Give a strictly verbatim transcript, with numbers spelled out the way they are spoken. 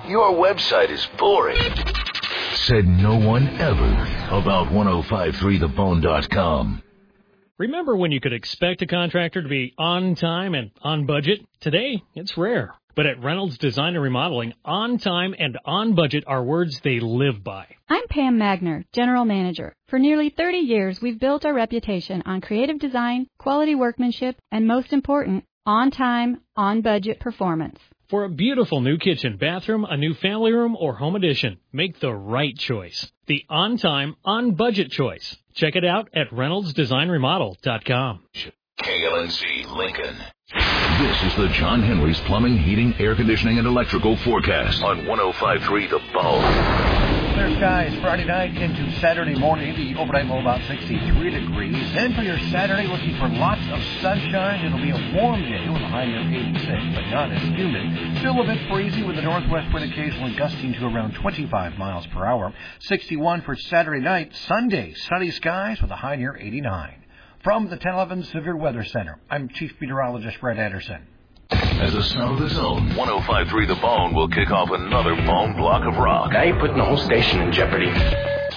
Your website is boring. Said no one ever about ten fifty-three the bone dot com. Remember when you could expect a contractor to be on time and on budget? Today, it's rare. But at Reynolds Design and Remodeling, on time and on budget are words they live by. I'm Pam Magner, General Manager. For nearly thirty years, we've built our reputation on creative design, quality workmanship, and most important, on time, on budget performance. For a beautiful new kitchen, bathroom, a new family room, or home addition, make the right choice. The on time, on budget choice. Check it out at Reynolds Design Remodel dot com. K L N C Lincoln. This is the John Henry's Plumbing, Heating, Air Conditioning, and Electrical Forecast on ten fifty-three The Bone. Clear skies Friday night into Saturday morning. The overnight low about sixty-three degrees. Then for your Saturday, looking for lots of sunshine. It'll be a warm day with a high near eighty-six, but not as humid. Still a bit breezy with the northwest wind occasionally gusting to around twenty-five miles per hour. sixty-one for Saturday night. Sunday, sunny skies with a high near eighty-nine. From the ten eleven Severe Weather Center, I'm Chief Meteorologist Brett Anderson. As a sound of its own, ten fifty-three The Bone will kick off another bone block of rock. Now you're putting the whole station in jeopardy.